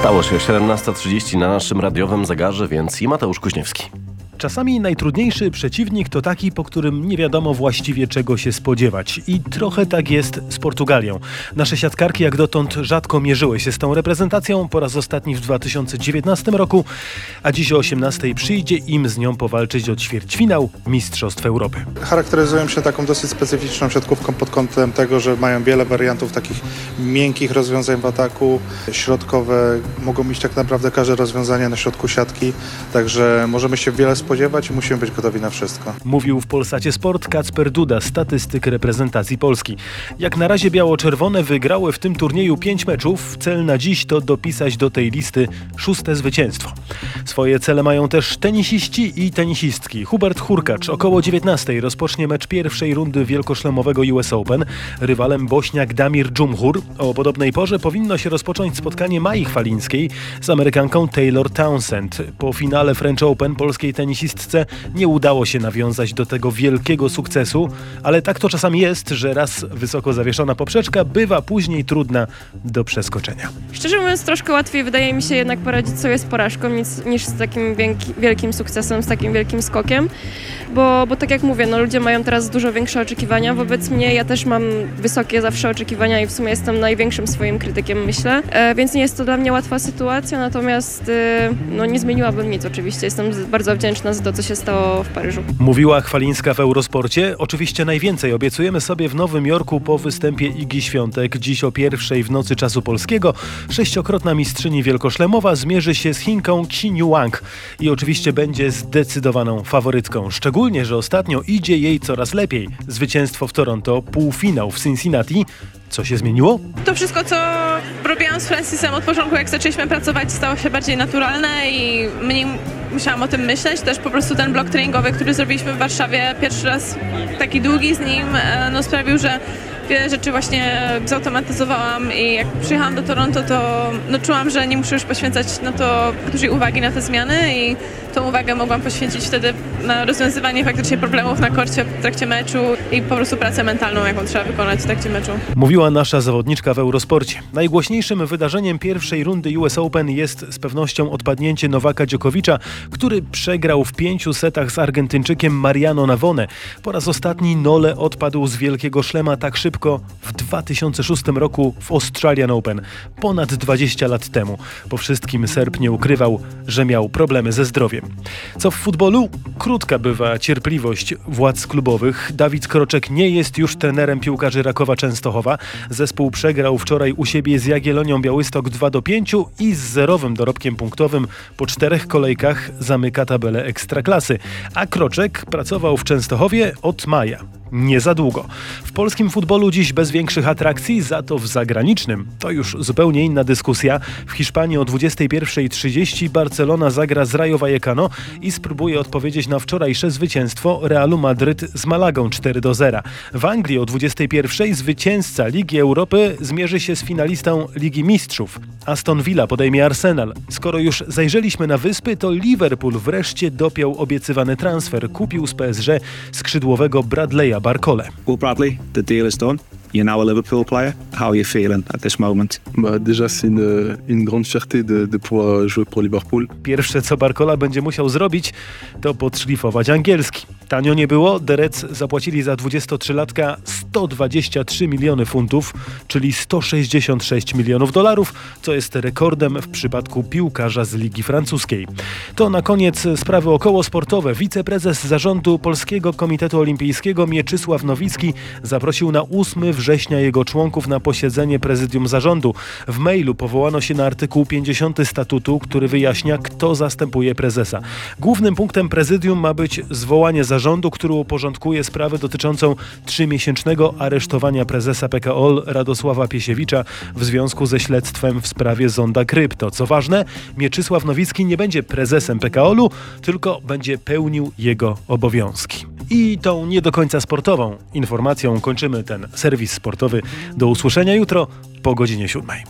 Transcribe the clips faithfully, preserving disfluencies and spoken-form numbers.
Stało się siedemnasta trzydzieści na naszym radiowym zegarze, więc i Mateusz Kuźniewski. Czasami najtrudniejszy przeciwnik to taki, po którym nie wiadomo właściwie czego się spodziewać. I trochę tak jest z Portugalią. Nasze siatkarki jak dotąd rzadko mierzyły się z tą reprezentacją, po raz ostatni w dwa tysiące dziewiętnastym roku, a dziś o osiemnastej przyjdzie im z nią powalczyć o ćwierćfinał Mistrzostw Europy. Charakteryzują się taką dosyć specyficzną siatkówką pod kątem tego, że mają wiele wariantów takich miękkich rozwiązań w ataku. Środkowe mogą mieć tak naprawdę każde rozwiązanie na środku siatki, także możemy się wiele spodziewać i musimy być gotowi na wszystko. Mówił w Polsacie Sport Kacper Duda, statystyk reprezentacji Polski. Jak na razie biało-czerwone wygrały w tym turnieju pięć meczów. Cel na dziś to dopisać do tej listy szóste zwycięstwo. Swoje cele mają też tenisiści i tenisistki. Hubert Hurkacz około dziewiętnastej rozpocznie mecz pierwszej rundy wielkoszlemowego U S Open. Rywalem Bośniak Damir Dżumhur. O podobnej porze powinno się rozpocząć spotkanie Mai Chwalińskiej z Amerykanką Taylor Townsend. Po finale French Open polskiej tenisistce nie udało się nawiązać do tego wielkiego sukcesu, ale tak to czasami jest, że raz wysoko zawieszona poprzeczka bywa później trudna do przeskoczenia. Szczerze mówiąc, troszkę łatwiej wydaje mi się jednak poradzić sobie z porażką niż, niż z takim wielki, wielkim sukcesem, z takim wielkim skokiem, bo, bo tak jak mówię, no ludzie mają teraz dużo większe oczekiwania wobec mnie, ja też mam wysokie zawsze oczekiwania i w sumie jestem największym swoim krytykiem, myślę, e, więc nie jest to dla mnie łatwa sytuacja, natomiast e, no nie zmieniłabym nic oczywiście, jestem bardzo wdzięczna za to, co się stało w Paryżu. Mówiła Chwalińska w Eurosporcie. Oczywiście najwięcej obiecujemy sobie w Nowym Jorku po występie Igi Świątek. Dziś o pierwszej w nocy czasu polskiego sześciokrotna mistrzyni wielkoszlemowa zmierzy się z Chinką Qin Wang i oczywiście będzie zdecydowaną faworytką. Szczególnie, że ostatnio idzie jej coraz lepiej. Zwycięstwo w Toronto, półfinał w Cincinnati. Co się zmieniło? To wszystko, co robiłam z Francisem od początku, jak zaczęliśmy pracować, stało się bardziej naturalne i mniej musiałam o tym myśleć. Też po prostu ten blok treningowy, który zrobiliśmy w Warszawie, pierwszy raz taki długi z nim, no sprawił, że wiele rzeczy właśnie zautomatyzowałam i jak przyjechałam do Toronto, to no, czułam, że nie muszę już poświęcać na to dużej uwagi na te zmiany i tą uwagę mogłam poświęcić wtedy na rozwiązywanie faktycznie problemów na korcie w trakcie meczu i po prostu pracę mentalną, jaką trzeba wykonać w trakcie meczu. Mówiła nasza zawodniczka w Eurosporcie. Najgłośniejszym wydarzeniem pierwszej rundy U S Open jest z pewnością odpadnięcie Nowaka Djokovicza, który przegrał w pięciu setach z Argentyńczykiem Mariano Navone. Po raz ostatni Nole odpadł z wielkiego szlema tak szybko w dwa tysiące szóstym roku w Australian Open, ponad dwadzieścia lat temu. Po wszystkim Serb nie ukrywał, że miał problemy ze zdrowiem. Co w futbolu? Krótka bywa cierpliwość władz klubowych. Dawid Kroczek nie jest już trenerem piłkarzy Rakowa Częstochowa. Zespół przegrał wczoraj u siebie z Jagiellonią Białystok dwa do pięciu i z zerowym dorobkiem punktowym po czterech kolejkach zamyka tabelę Ekstraklasy. A Kroczek pracował w Częstochowie od maja. Nie za długo. W polskim futbolu dziś bez większych atrakcji, za to w zagranicznym. To już zupełnie inna dyskusja. W Hiszpanii o dwudziestej pierwszej trzydzieści Barcelona zagra z Rayo Vallecano i spróbuje odpowiedzieć na wczorajsze zwycięstwo Realu Madryt z Malagą cztery do zera. W Anglii o dwudziestej pierwszej zwycięzca Ligi Europy zmierzy się z finalistą Ligi Mistrzów. Aston Villa podejmie Arsenal. Skoro już zajrzeliśmy na wyspy, to Liverpool wreszcie dopiął obiecywany transfer. Kupił z P S G skrzydłowego Bradley'a Barcole. Well, Bradley, the deal is done. You're now a Liverpool player. How are you feeling at this moment? Bah, déjà, c'est une, une grande fierté de, de pouvoir jouer pour Liverpool. Pierwsze, co Barcola będzie musiał zrobić, to podszlifować angielski. Tanio nie było. The Reds zapłacili za dwudziestotrzylatka sto dwadzieścia trzy miliony funtów, czyli sto sześćdziesiąt sześć milionów dolarów, co jest rekordem w przypadku piłkarza z Ligi Francuskiej. To na koniec sprawy okołosportowe. Wiceprezes zarządu Polskiego Komitetu Olimpijskiego Mieczysław Nowicki zaprosił na ósmego września jego członków na posiedzenie prezydium zarządu. W mailu powołano się na artykuł pięćdziesiąty statutu, który wyjaśnia, kto zastępuje prezesa. Głównym punktem prezydium ma być zwołanie zarządu, który uporządkuje sprawę dotyczącą trzymiesięcznego aresztowania prezesa P K O L Radosława Piesiewicza w związku ze śledztwem w sprawie Zonda Krypto. Co ważne, Mieczysław Nowicki nie będzie prezesem P K O L-u, tylko będzie pełnił jego obowiązki. I tą nie do końca sportową informacją kończymy ten serwis sportowy. Do usłyszenia jutro po godzinie siódmej.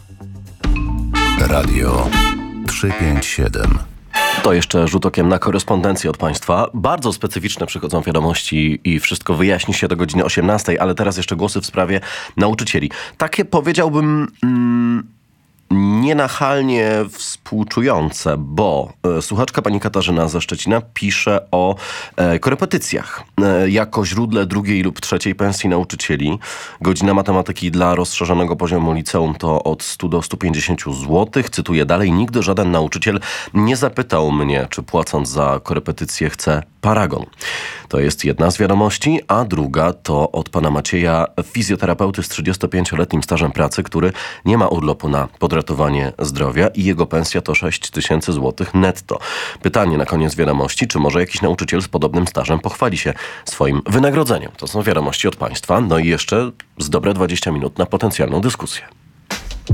Radio trzysta pięćdziesiąt siedem. To jeszcze rzut okiem na korespondencję od Państwa. Bardzo specyficzne przychodzą wiadomości i wszystko wyjaśni się do godziny osiemnastej, ale teraz jeszcze głosy w sprawie nauczycieli. Takie powiedziałbym... Mm, nienachalnie współczujące, bo e, słuchaczka pani Katarzyna ze Szczecina pisze o e, korepetycjach. E, jako źródle drugiej lub trzeciej pensji nauczycieli godzina matematyki dla rozszerzonego poziomu liceum to od stu do stu pięćdziesięciu złotych. Cytuję dalej. Nigdy żaden nauczyciel nie zapytał mnie, czy płacąc za korepetycję chce paragon. To jest jedna z wiadomości, a druga to od pana Macieja, fizjoterapeuty z trzydziestopięcioletnim stażem pracy, który nie ma urlopu na podratowanie zdrowia i jego pensja to sześć tysięcy złotych netto. Pytanie na koniec wiadomości, czy może jakiś nauczyciel z podobnym stażem pochwali się swoim wynagrodzeniem? To są wiadomości od państwa. No i jeszcze z dobre dwadzieścia minut na potencjalną dyskusję.